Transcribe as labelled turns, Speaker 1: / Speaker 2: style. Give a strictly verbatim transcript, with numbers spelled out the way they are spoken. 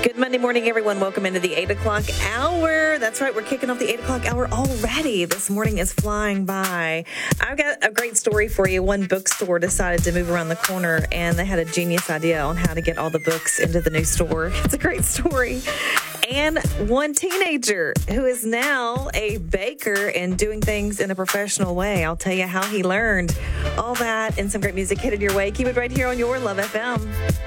Speaker 1: Good Monday morning, everyone. Welcome into the eight o'clock hour. That's right. We're kicking off the eight o'clock hour already. This morning is flying by. I've got a great story for you. One bookstore decided to move around the corner, and they had a genius idea on how to get all the books into the new store. It's a great story. And one teenager who is now a baker and doing things in a professional way. I'll tell you how he learned all that and some great music headed your way. Keep it right here on your Love F M.